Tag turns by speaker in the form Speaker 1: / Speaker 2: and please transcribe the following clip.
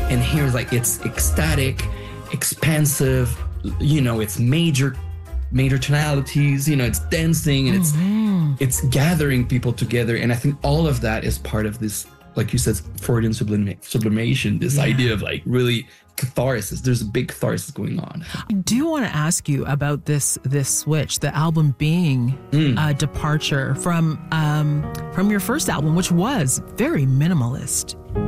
Speaker 1: And here's like, it's ecstatic, expansive, you know, it's major tonalities, you know, it's dancing and it's gathering people together. And I think all of that is part of this, like you said, Freudian sublimation, this idea of like really catharsis. There's a big catharsis going on.
Speaker 2: I do want to ask you about this switch, the album being a departure from your first album, which was very minimalist.